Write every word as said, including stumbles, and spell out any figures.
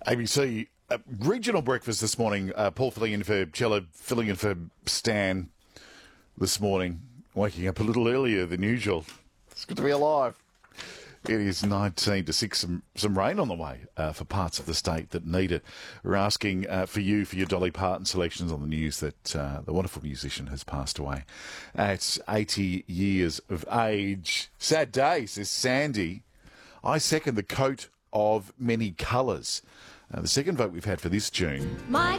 A B C uh, regional breakfast this morning. Uh, Paul filling in for Chella, filling in for Stan this morning. Waking up a little earlier than usual. It's good to be alive. It is nineteen to six, some, some rain on the way uh, for parts of the state that need it. We're asking uh, for you, for your Dolly Parton selections on the news that uh, the wonderful musician has passed away at eighty years of age. Sad day, says Sandy. I second the coat of many colours. Uh, the second vote we've had for this tune. My